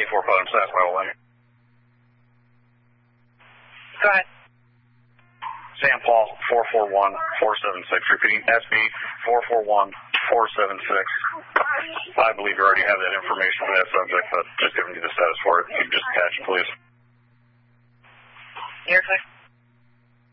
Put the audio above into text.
bottom set, by the way. Go ahead. Sam Paul, 441-476. Repeating, SB 441-476. I believe you already have that information on that subject, but just giving you the status for it. You can just attach, please. You're clear.